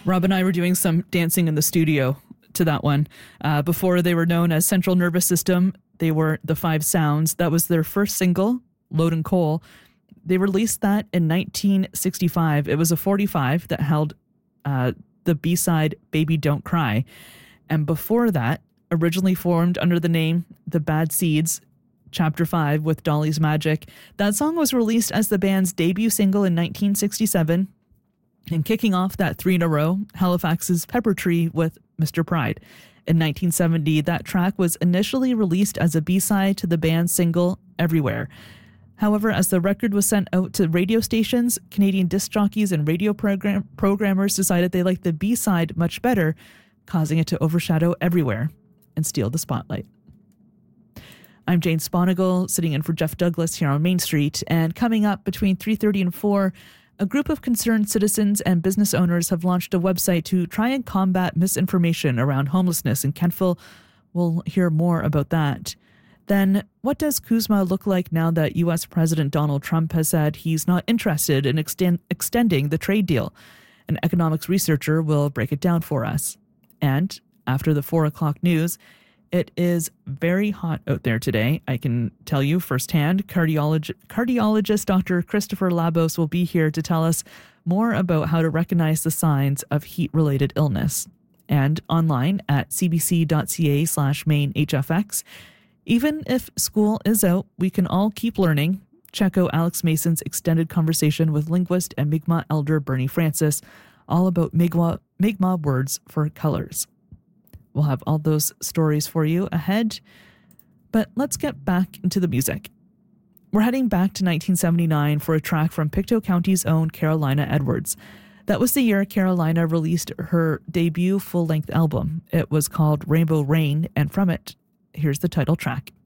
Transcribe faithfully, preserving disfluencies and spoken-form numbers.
Rob and I were doing some dancing in the studio to that one. Uh, before they were known as Central Nervous System, they were The Five Sounds. That was their first single, Load and Coal. They released that in nineteen sixty-five. It was a forty-five that held uh, the B-side Baby Don't Cry. And before that, originally formed under the name The Bad Seeds, Chapter five with Dolly's Magic. That song was released as the band's debut single in nineteen sixty-seven. And kicking off that three in a row, Halifax's Pepper Tree with Mister Pride. In nineteen seventy, that track was initially released as a B-side to the band's single Everywhere. However, as the record was sent out to radio stations, Canadian disc jockeys and radio program- programmers decided they liked the B-side much better, causing it to overshadow Everywhere and steal the spotlight. I'm Jane Sponigal, sitting in for Jeff Douglas here on Main Street, and coming up between three thirty and four, a group of concerned citizens and business owners have launched a website to try and combat misinformation around homelessness in Kentville. We'll hear more about that. Then, what does CUSMA look like now that U S President Donald Trump has said he's not interested in extend, extending the trade deal? An economics researcher will break it down for us. And after the four o'clock news, it is very hot out there today. I can tell you firsthand. Cardiolog- cardiologist Doctor Christopher Labos will be here to tell us more about how to recognize the signs of heat-related illness. And online at c b c dot c a slash main h f x. Even if school is out, we can all keep learning. Check out Alex Mason's extended conversation with linguist and Mi'kmaq elder Bernie Francis, all about Mi'kmaq, Mi'kmaq words for colors. We'll have all those stories for you ahead. But let's get back into the music. We're heading back to nineteen seventy-nine for a track from Pictou County's own Carolina Edwards. That was the year Carolina released her debut full-length album. It was called Rainbow Rain, and from it, here's the title track.